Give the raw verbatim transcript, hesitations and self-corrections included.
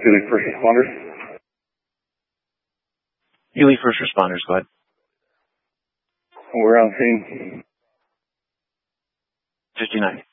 Ely First Responders. Ely First Responders, go ahead. We're on scene. fifty-nine.